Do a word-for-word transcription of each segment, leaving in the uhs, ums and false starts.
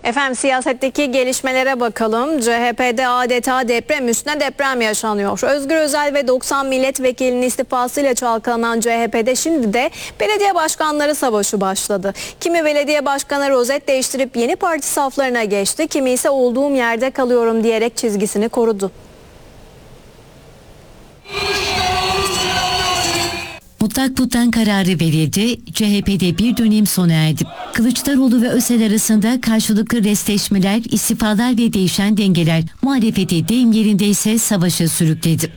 Efendim siyasetteki gelişmelere bakalım. C H P'de adeta deprem üstüne deprem yaşanıyor. Özgür Özel ve doksan milletvekilinin istifasıyla çalkalanan C H P'de şimdi de belediye başkanları savaşı başladı. Kimi belediye başkanı rozet değiştirip yeni parti saflarına geçti. Kimi ise olduğum yerde kalıyorum diyerek çizgisini korudu. Mutlak puttan kararı verildi, C H P'de bir dönem sona erdi. Kılıçdaroğlu ve Özel arasında karşılıklı restleşmeler, istifalar ve değişen dengeler muhalefeti deyim yerinde ise savaşa sürükledi.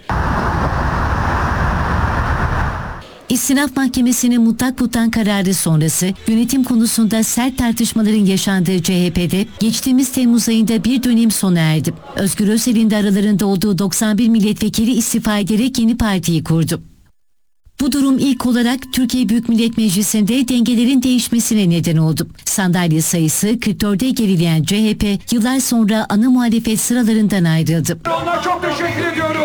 İstinaf Mahkemesi'nin mutlak puttan kararı sonrası yönetim konusunda sert tartışmaların yaşandığı C H P'de geçtiğimiz Temmuz ayında bir dönem sona erdi. Özgür Özel'in de aralarında olduğu doksan bir milletvekili istifa ederek yeni partiyi kurdu. Bu durum ilk olarak Türkiye Büyük Millet Meclisi'nde dengelerin değişmesine neden oldu. Sandalye sayısı kırk dörde gerileyen C H P yıllar sonra ana muhalefet sıralarından ayrıldı. Ona çok teşekkür ediyoruz.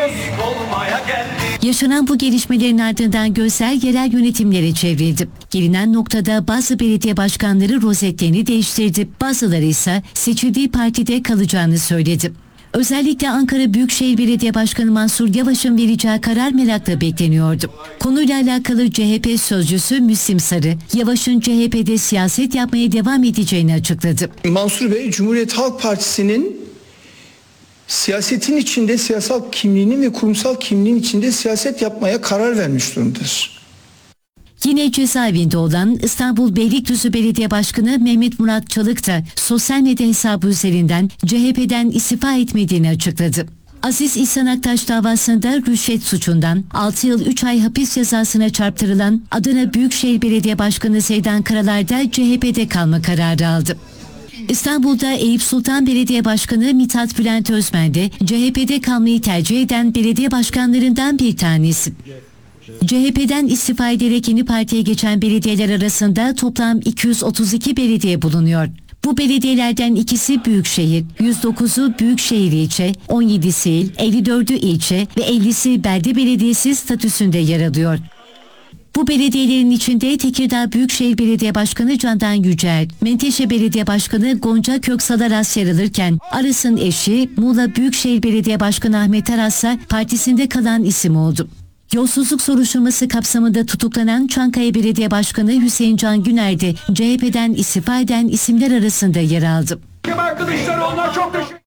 Yaşanan bu gelişmelerin ardından gözler yerel yönetimlere çevrildi. Gelinen noktada bazı belediye başkanları rozetlerini değiştirdi. Bazıları ise seçildiği partide kalacağını söyledi. Özellikle Ankara Büyükşehir Belediye Başkanı Mansur Yavaş'ın vereceği karar merakla bekleniyordu. Konuyla alakalı C H P sözcüsü Müslim Sarı, Yavaş'ın C H P'de siyaset yapmaya devam edeceğini açıkladı. Mansur Bey, Cumhuriyet Halk Partisi'nin siyasetin içinde, siyasal kimliğinin ve kurumsal kimliğin içinde siyaset yapmaya karar vermiş durumdadır. Yine cezaevinde olan İstanbul Beylikdüzü Belediye Başkanı Mehmet Murat Çalık da sosyal medya hesabı üzerinden C H P'den istifa etmediğini açıkladı. Aziz İhsan Aktaş davasında rüşvet suçundan altı yıl üç ay hapis cezasına çarptırılan Adana Büyükşehir Belediye Başkanı Seydan Karalar da C H P'de kalma kararı aldı. İstanbul'da Eyüp Sultan Belediye Başkanı Mithat Bülent Özmen de C H P'de kalmayı tercih eden belediye başkanlarından bir tanesi. C H P'den istifa ederek yeni partiye geçen belediyeler arasında toplam iki yüz otuz iki belediye bulunuyor. Bu belediyelerden ikisi büyükşehir, yüz dokuzu büyükşehir ilçe, on yedisi il, elli dördü ilçe ve ellisi belde belediyesi statüsünde yer alıyor. Bu belediyelerin içinde Tekirdağ Büyükşehir Belediye Başkanı Candan Yücel, Menteşe Belediye Başkanı Gonca Köksal-Aras yer alırken Aras'ın eşi Muğla Büyükşehir Belediye Başkanı Ahmet Aras ise partisinde kalan isim oldu. Yolsuzluk soruşturması kapsamında tutuklanan Çankaya Belediye Başkanı Hüseyin Can Güner de C H P'den istifa eden isimler arasında yer aldı. Arkadaşlar çok teşekkür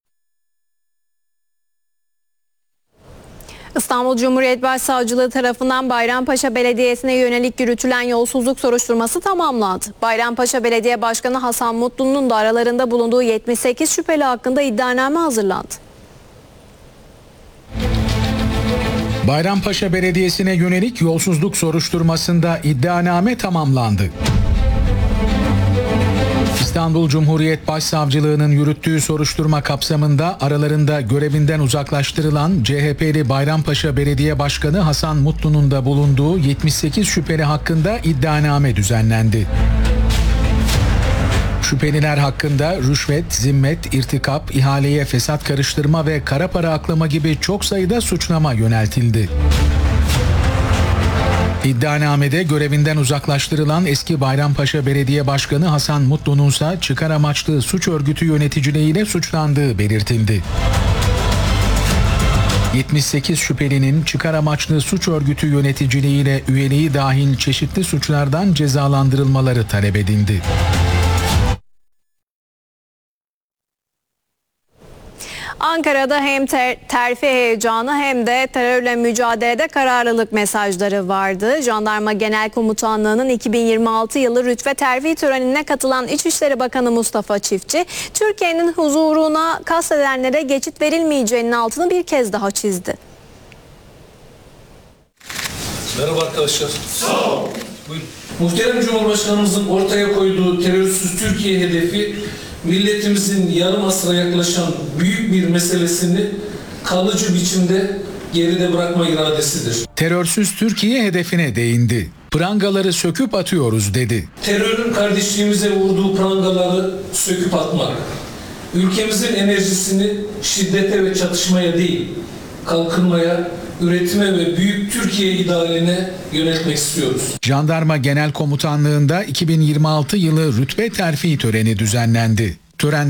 İstanbul Cumhuriyet Başsavcılığı tarafından Bayrampaşa Belediyesi'ne yönelik yürütülen yolsuzluk soruşturması tamamlandı. Bayrampaşa Belediye Başkanı Hasan Mutlu'nun da aralarında bulunduğu yetmiş sekiz şüpheli hakkında iddianame hazırlandı. Bayrampaşa Belediyesi'ne yönelik yolsuzluk soruşturmasında iddianame tamamlandı. İstanbul Cumhuriyet Başsavcılığı'nın yürüttüğü soruşturma kapsamında aralarında görevinden uzaklaştırılan C H P'li Bayrampaşa Belediye Başkanı Hasan Mutlu'nun da bulunduğu yetmiş sekiz şüpheli hakkında iddianame düzenlendi. Şüpheliler hakkında rüşvet, zimmet, irtikap, ihaleye fesat karıştırma ve kara para aklama gibi çok sayıda suçlama yöneltildi. İddianamede görevinden uzaklaştırılan eski Bayrampaşa Belediye Başkanı Hasan Mutlu'nun ise çıkar amaçlı suç örgütü yöneticiliğiyle suçlandığı belirtildi. yetmiş sekiz şüphelinin çıkar amaçlı suç örgütü yöneticiliğiyle üyeliği dahil çeşitli suçlardan cezalandırılmaları talep edildi. Ankara'da hem ter terfi heyecanı hem de terörle mücadelede kararlılık mesajları vardı. Jandarma Genel Komutanlığı'nın iki bin yirmi altı yılı rütbe terfi törenine katılan İçişleri Bakanı Mustafa Çiftçi, Türkiye'nin huzuruna kastedenlere geçit verilmeyeceğinin altını bir kez daha çizdi. Merhaba arkadaşlar. Sağ ol. Buyurun. Muhterem Cumhurbaşkanımızın ortaya koyduğu terörsüz Türkiye hedefi, milletimizin yarım asra yaklaşan büyük bir meselesini kalıcı biçimde geride bırakma iradesidir. Terörsüz Türkiye hedefine değindi. Prangaları söküp atıyoruz dedi. Terörün kardeşliğimize vurduğu prangaları söküp atmak, ülkemizin enerjisini şiddete ve çatışmaya değil, kalkınmaya, üretime ve büyük Türkiye idealine yönetmek istiyoruz. Jandarma Genel Komutanlığı'nda iki bin yirmi altı yılı rütbe terfi töreni düzenlendi. Tören